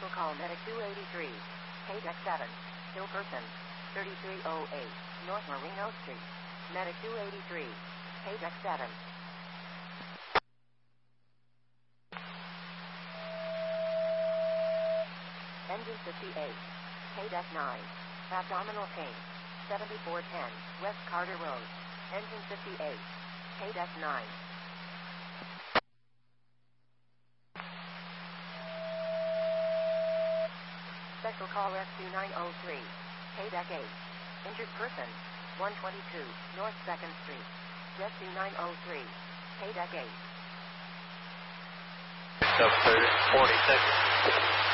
Special call Medic 283. Paydeck 7. Still person. 3308 North Marino Street. Medic 283. Paydeck 7. Engine 58. Paydeck 9. Abdominal pain. 7410 West Carter Road. Engine 58. Paydeck 9. Special call Rescue 903. Paydeck 8. Injured person. 122 North 2nd Street. Rescue 903. Paydeck 8. 40 seconds.